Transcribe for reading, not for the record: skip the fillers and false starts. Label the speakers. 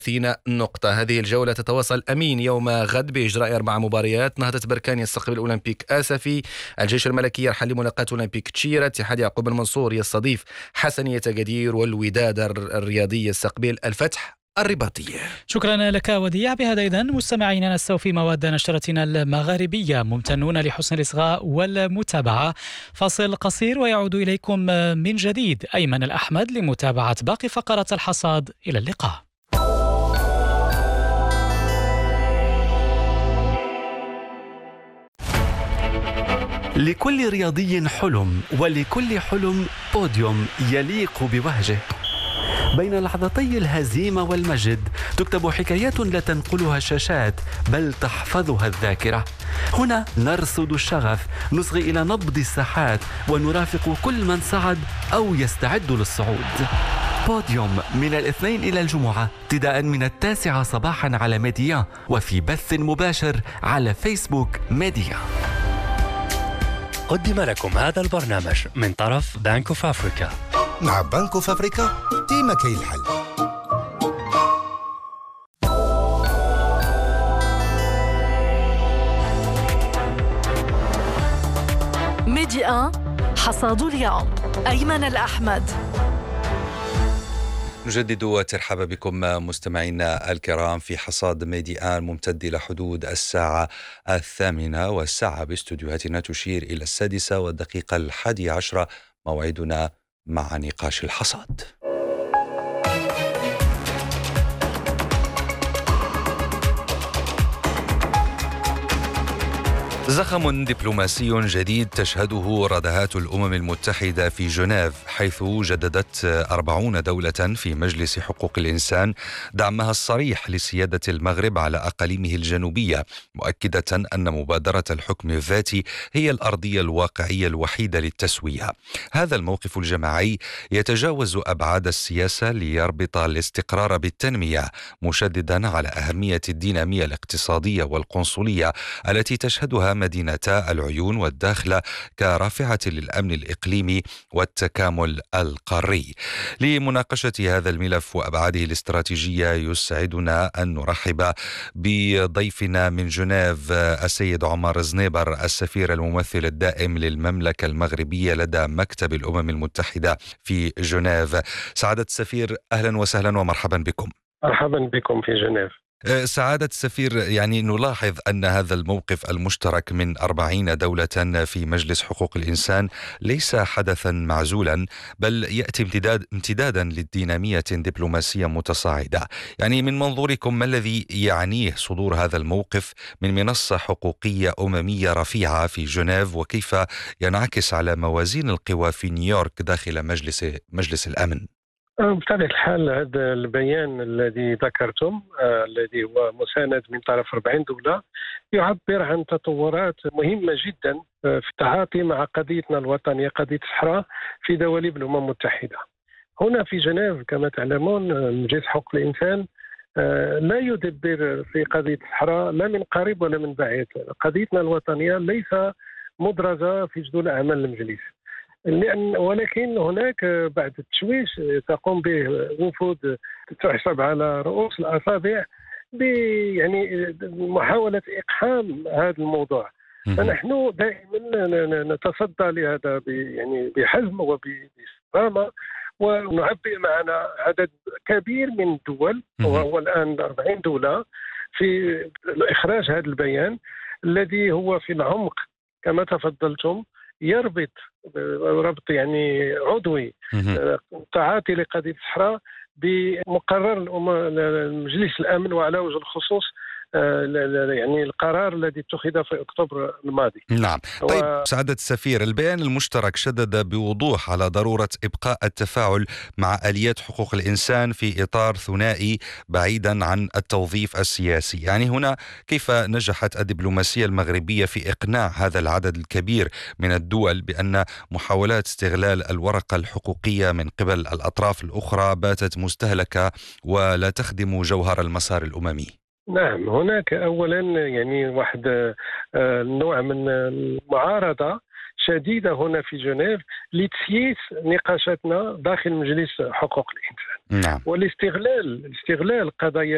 Speaker 1: نقطة. هذه الجولة تتواصل أمين يوم غد بإجراء 4 مباريات. نهضة بركان يستقبل أولمبيك آسفي، الجيش الملكي يرحل لملاقاة أولمبيك تشيرة، اتحاد يعقوب المنصور يستضيف حسنية أكادير، والوداد الرياضي يستقبل الفتح الرباطية.
Speaker 2: شكرا لك وديع. بهذا إذن مستمعينا نستوفي مواد نشرتنا المغاربية، ممتنون لحسن الإصغاء والمتابعة. فاصل قصير ويعود إليكم من جديد أيمن الأحمد لمتابعة باقي فقرات الحصاد. إلى اللقاء.
Speaker 3: لكل رياضي حلم، ولكل حلم بوديوم يليق بوهجه. بين لحظتي الهزيمة والمجد تكتب حكايات لا تنقلها الشاشات بل تحفظها الذاكرة. هنا نرصد الشغف، نصغي إلى نبض الساحات، ونرافق كل من صعد أو يستعد للصعود. بوديوم من الاثنين إلى الجمعة ابتداء من 9 صباحا على ميديا، وفي بث مباشر على فيسبوك ميديا.
Speaker 4: قدم لكم هذا البرنامج من طرف بنك اوف افريكا.
Speaker 5: مع بنك اوف افريكا ديما كاين الحل.
Speaker 6: ميديا حصاد اليوم، أيمن الأحمد.
Speaker 1: نجدد ترحب بكم مستمعينا الكرام في حصاد ميديا ممتد إلى حدود الساعة 8، والساعة باستوديوهاتنا تشير إلى 6:11 موعدنا مع نقاش الحصاد. زخم دبلوماسي جديد تشهده ردهات الأمم المتحدة في جنيف، حيث جددت 40 دولة في مجلس حقوق الإنسان دعمها الصريح لسيادة المغرب على أقاليمه الجنوبية، مؤكدة أن مبادرة الحكم الذاتي هي الأرضية الواقعية الوحيدة للتسوية. هذا الموقف الجماعي يتجاوز أبعاد السياسة ليربط الاستقرار بالتنمية، مشددا على أهمية الدينامية الاقتصادية والقنصلية التي تشهدها مدينتا العيون والداخلة كرافعة للأمن الإقليمي والتكامل القاري. لمناقشة هذا الملف وأبعاده الاستراتيجية يسعدنا أن نرحب بضيفنا من جنيف السيد عمر زنيبر، السفير الممثل الدائم للمملكة المغربية لدى مكتب الأمم المتحدة في جنيف. سعادة السفير، أهلا وسهلا ومرحبا بكم.
Speaker 7: مرحبا بكم في جنيف.
Speaker 1: سعادة السفير، يعني نلاحظ أن هذا الموقف المشترك من 40 دولة في مجلس حقوق الإنسان ليس حدثا معزولا، بل يأتي امتدادا للدينامية الدبلوماسية متصاعدة. يعني من منظوركم ما الذي يعنيه صدور هذا الموقف من منصة حقوقية أممية رفيعة في جنيف، وكيف ينعكس على موازين القوى في نيويورك داخل مجلس الأمن؟
Speaker 7: بطبيعة الحال هذا البيان الذي ذكرتم الذي هو مساند من طرف 40 دولة يعبر عن تطورات مهمة جدا في التعاطي مع قضيتنا الوطنية، قضية الصحراء في دواليب الأمم المتحدة. هنا في جنيف كما تعلمون مجلس حقوق الإنسان لا يدبر في قضية الصحراء لا من قريب ولا من بعيد. قضيتنا الوطنية ليس مدرجة في جدول أعمال المجلس، ولكن هناك بعض التشويش تقوم به وفود تحسب على رؤوس الأصابع يعني محاولة إقحام هذا الموضوع. فنحن دائما نتصدى لهذا يعني بحزم وباستقامة، ونعبئ معنا عدد كبير من الدول وهو الآن 40 دولة في إخراج هذا البيان الذي هو في العمق كما تفضلتم يربط ربط يعني عضوي تعاطي لقضية الصحراء بمقرر مجلس الأمن، وعلى وجه الخصوص يعني القرار الذي اتخذ في أكتوبر الماضي.
Speaker 1: نعم. طيب سعادة السفير، البيان المشترك شدد بوضوح على ضرورة إبقاء التفاعل مع آليات حقوق الإنسان في إطار ثنائي بعيدا عن التوظيف السياسي. يعني هنا كيف نجحت الدبلوماسية المغربية في إقناع هذا العدد الكبير من الدول بأن محاولات استغلال الورقة الحقوقية من قبل الأطراف الأخرى باتت مستهلكة ولا تخدم جوهر المسار الأممي؟
Speaker 7: نعم، هناك أولا يعني واحد نوع من المعارضة شديدة هنا في جنيف لتسييس نقاشاتنا داخل مجلس حقوق الإنسان.
Speaker 1: نعم.
Speaker 7: والاستغلال قضايا